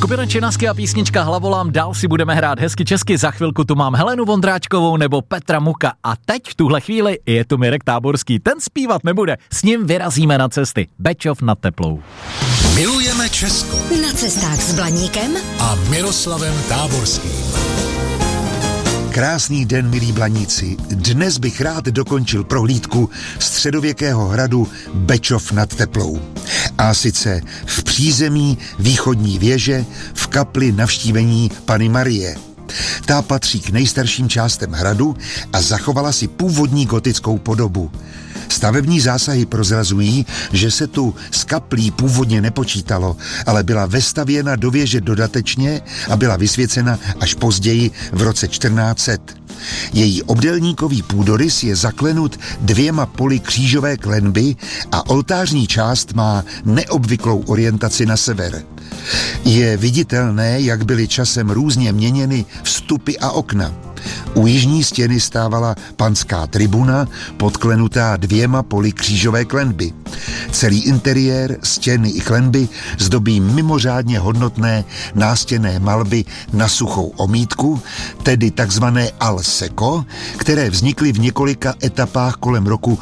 Skupina Činasky a písnička Hlavolám, dál si budeme hrát hezky česky, za chvilku tu mám Helenu Vondráčkovou nebo Petra Muka a teď v tuhle chvíli je tu Mirek Táborský, ten zpívat nebude, s ním vyrazíme na cesty, Bečov nad Teplou. Milujeme Česko. Na cestách s Blaníkem a Miroslavem Táborským. Krásný den, milí Blaníci. Dnes bych rád dokončil prohlídku středověkého hradu Bečov nad Teplou. A sice v přízemí východní věže v kapli Navštívení Panny Marie. Ta patří k nejstarším částem hradu a zachovala si původní gotickou podobu. Stavební zásahy prozrazují, že se tu s kaplí původně nepočítalo, ale byla vestavěna do věže dodatečně a byla vysvěcena až později v roce 1400. Její obdélníkový půdorys je zaklenut 2 poli křížové klenby a oltářní část má neobvyklou orientaci na sever. Je viditelné, jak byly časem různě měněny vstupy a okna. U jižní stěny stávala panská tribuna, podklenutá 2 poli křížové klenby. Celý interiér, stěny i klenby zdobí mimořádně hodnotné nástěnné malby na suchou omítku, tedy takzvané al secco, které vznikly v několika etapách kolem roku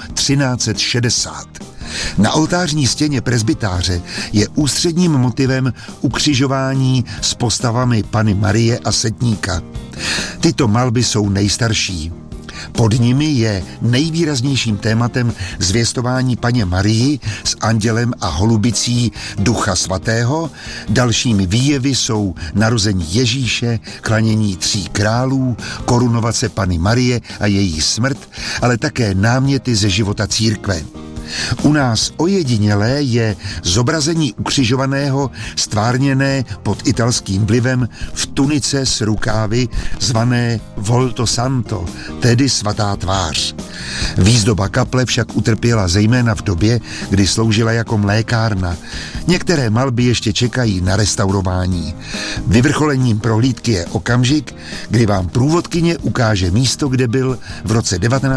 1360. Na oltářní stěně presbytáře je ústředním motivem ukřižování s postavami Panny Marie a setníka. Tyto malby jsou nejstarší. Pod nimi je nejvýraznějším tématem zvěstování Panně Marii s andělem a holubicí Ducha Svatého. Dalšími výjevy jsou narození Ježíše, klanění 3 králů, korunovace Panny Marie a její smrt, ale také náměty ze života církve. U nás ojedinělé je zobrazení ukřižovaného stvárněné pod italským vlivem v tunice s rukávy zvané Volto Santo, tedy svatá tvář. Výzdoba kaple však utrpěla zejména v době, kdy sloužila jako mlékárna. Některé malby ještě čekají na restaurování. Vyvrcholením prohlídky je okamžik, kdy vám průvodkyně ukáže místo, kde byl v roce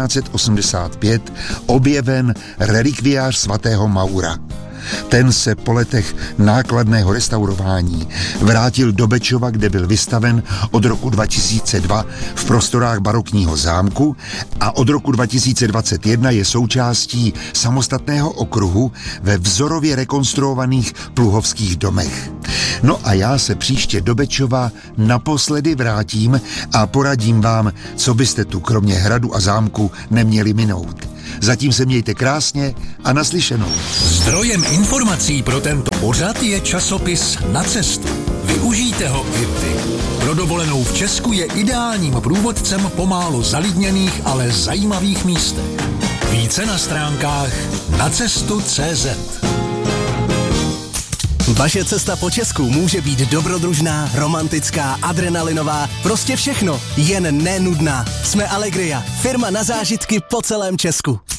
1985 objeven relikviář svatého Maura. Ten se po letech nákladného restaurování vrátil do Bečova, kde byl vystaven od roku 2002 v prostorách barokního zámku a od roku 2021 je součástí samostatného okruhu ve vzorově rekonstruovaných pluhovských domech. No a já se příště do Bečova naposledy vrátím a poradím vám, co byste tu kromě hradu a zámku neměli minout. Zatím se mějte krásně a naslyšenou. Zdrojem informací pro tento pořad je časopis Na cestu. Využijte ho i vy. Pro dovolenou v Česku je ideálním průvodcem po málo zalidněných, ale zajímavých místech. Více na stránkách nacestu.cz. Vaše cesta po Česku může být dobrodružná, romantická, adrenalinová, prostě všechno, jen nenudná. Jsme Allegria, firma na zážitky po celém Česku.